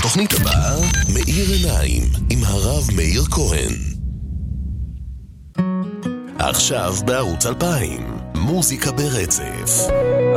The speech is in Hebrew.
בתוכנית הבאה, מאיר עיניים, עם הרב מאיר כהן. עכשיו בערוץ 2000, מוזיקה ברצף.